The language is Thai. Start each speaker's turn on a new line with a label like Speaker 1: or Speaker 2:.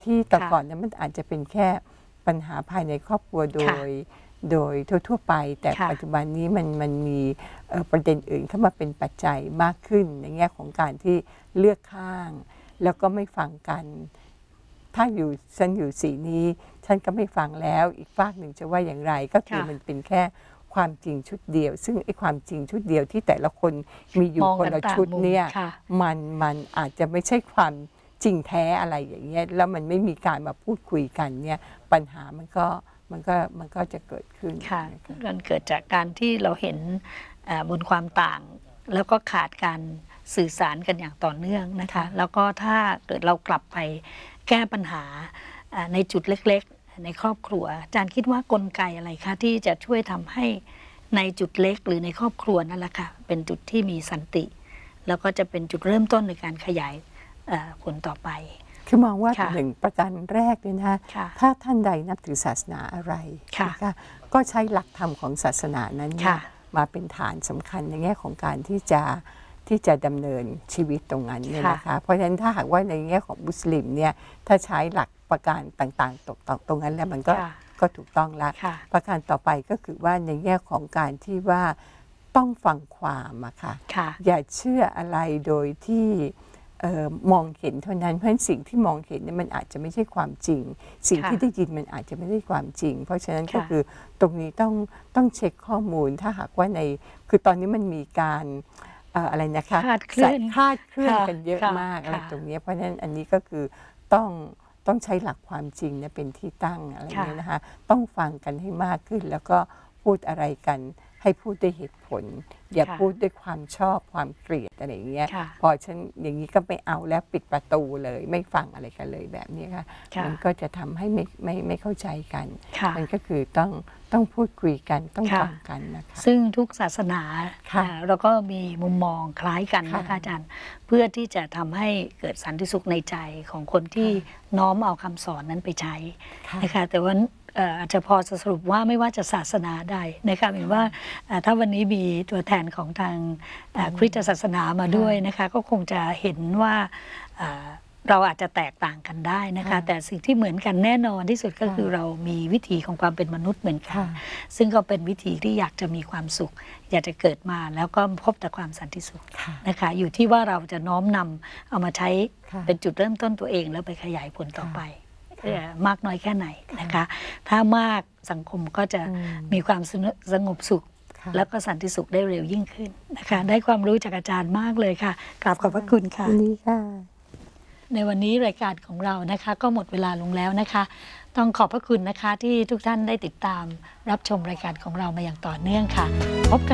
Speaker 1: ที่แต่ก่อนนั้นมันอาจจะเป็นแค่ปัญหาภายในครอบครัวโดยทั่วไปแต่ปัจจุบันนี้มันมีประเด็นอื่นเข้ามาเป็นปัจจัยมากขึ้นในแง่ของการที่เลือกข้างแล้วก็ไม่ฟังกันถ้าฉันอยู่สีนี้ฉันก็ไม่ฟังแล้วอีกฝากหนึ่งจะว่าอย่างไรก็คือมันเป็นแค่ความจริงชุดเดียวซึ่งไอ้ความจริงชุดเดียวที่แต่ละคนมีอยู่คนละชุดเนี่ยมันอาจจะไม่ใช่ความจริงแท้อะไรอย่างเงี้ยแล้วมันไม่มีการมาพูดคุยกันเนี่ยปัญหามันก็จะเกิดขึ้น
Speaker 2: ค่ะมันเกิดจากการที่เราเห็นบนความต่างแล้วก็ขาดการสื่อสารกันอย่างต่อเนื่องนะคะแล้วก็ถ้าเกิดเรากลับไปแก้ปัญหาในจุดเล็กๆในครอบครัวอาจารย์คิดว่ากลไกอะไรคะที่จะช่วยทำให้ในจุดเล็กหรือในครอบครัวนั่นแหละค่ะเป็นจุดที่มีสันติแล้วก็จะเป็นจุดเริ่มต้นในการขยายผลต่อไป
Speaker 1: คือมองว่าหนึ่งประการแรกเลยนะถ้าท่านใดนับถือศาสนาอะไรก็ใช้หลักธรรมของศาสนานั้นมาเป็นฐานสำคัญในแง่ของการที่จะดำเนินชีวิตตรงนั้นเนี่ยนะคะเพราะฉะนั้นถ้าหากว่าในแง่ของมุสลิมเนี่ยถ้าใช้หลักประการต่างๆตรงนั้นแล้วมันก็ถูกต้องละประการต่อไปก็คือว่าในแง่ของการที่ว่าต้องฟังความอะค่ะอย่าเชื่ออะไรโดยที่มองเห็นเท่านั้นเพราะฉะนั้นสิ่งที่มองเห็นเนี่ยมันอาจจะไม่ใช่ความจริงสิ่งที่ได้ยินมันอาจจะไม่ได้ความจริงเพราะฉะนั้นก็คือตรงนี้ต้องเช็คข้อมูลถ้าหากว่าคือตอนนี้มันมีการอะไรนะคะ
Speaker 2: คลาดเคลื่อน
Speaker 1: กันเยอะมากอะไรตรงนี้เพราะฉะนั้นอันนี้ก็คือต้องใช้หลักความจริงเนี่ยเป็นที่ตั้งอะไรเงี้ยนะคะต้องฟังกันให้มากขึ้นแล้วก็พูดอะไรกันให้พูดด้วยเหตุผลอย่าพูดด้วยความชอบความเกลียดอะไรอย่างเงี้ยพอฉันอย่างนี้ก็ไม่เอาแล้วปิดประตูเลยไม่ฟังอะไรกันเลยแบบนี้ค่ะมันก็จะทำให้ไม่เข้าใจกันมันก็คือต้องพูดคุยกันต้องฟังกันนะคะ
Speaker 2: ซึ่งทุกศาสนาเราก็มีมุมมองคล้ายกันนะคะอาจารย์เพื่อที่จะทำให้เกิดสันติสุขในใจของคนที่น้อมเอาคำสอนนั้นไปใช้นะคะแต่ว่าอาจจะพอสรุปว่าไม่ว่าจะศาสนาใดนะคะหมายว่าถ้าวันนี้มีตัวแทนของทางคริสตศาสนามาด้วยนะคะก็คงจะเห็นว่าเราอาจจะแตกต่างกันได้นะคะแต่สิ่งที่เหมือนกันแน่นอนที่สุดก็คือเรามีวิถีของความเป็นมนุษย์เหมือนกันซึ่งก็เป็นวิถีที่อยากจะมีความสุขอยากจะเกิดมาแล้วก็พบแต่ความสันติสุขนะคะอยู่ที่ว่าเราจะน้อมนำเอามาใช้เป็นจุดเริ่มต้นตัวเองแล้วไปขยายผลต่อไปมากน้อยแค่ไหนนะคะถ้ามากสังคมก็จะมีความสงบสุขแล้วก็สันติสุขได้เร็วยิ่งขึ้นนะคะได้ความรู้จากอาจารย์มากเลยค่ะกราบขอบพระคุณค่ะในวันนี้รายการของเรานะคะก็หมดเวลาลงแล้วนะคะต้องขอบพระคุณนะคะที่ทุกท่านได้ติดตามรับชมรายการของเรามาอย่างต่อเนื่องค่ะพบกัน